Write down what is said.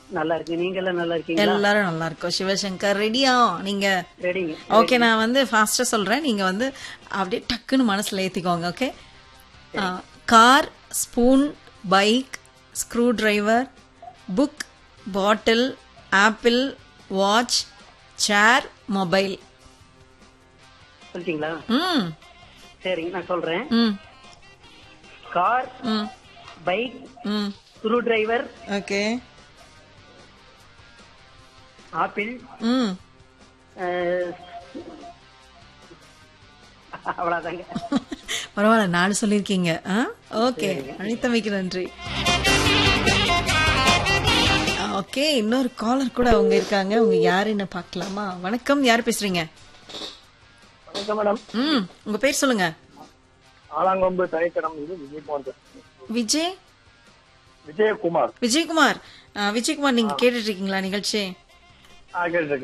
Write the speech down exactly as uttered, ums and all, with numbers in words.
நல்லா இருக்கு. நீங்க எல்லாம் நல்லா இருக்கீங்களா? எல்லாரும் நல்லா இருக்கோம். சிவசங்கர் ரெடியா நீங்க? ரெடிங்க. ஓகே, நான் வந்து ஃபாஸ்டா சொல்றேன், நீங்க வந்து அப்படியே டக்குன்னு மனசுல ஏத்திக்கோங்க. Okay. Car, spoon, bike, screw driver, book, பாட்டில், ஆப்பிள், வாட்ச், சேர், மொபைல். சொல்லிட்டீங்களா? ம் சரிங்க, நான் சொல்றேன். ம் கார், ம் பைக், ம் ஸ்க்ரூ டிரைவர், ஓகே. ஆப்பிள், ம் அஹ், அவ்வளவுதாங்க. பரவாயில்ல, நாலு சொல்லிருக்கீங்க. ஓகே, அழைத்தமைக்கு நன்றி. ஓகே, இன்னொரு காலர் கூட அவங்க இருக்காங்க. அவங்க யாருன்னு பாக்கலாமா? வணக்கம், யார் பேசுறீங்க? வணக்கம் மேடம். ம் உங்க பேர் சொல்லுங்க. ஆலாங்கொம்பு தனித்தடம் இது விஜயகுமார் பேசுறேன். விஜய் விஜயகுமார். விஜயகுமார். ஆ, விஜயகுமார், நீங்க கேட்டுட்டு இருக்கீங்களா நிகழ்ச்சி? ஆ கேட்டு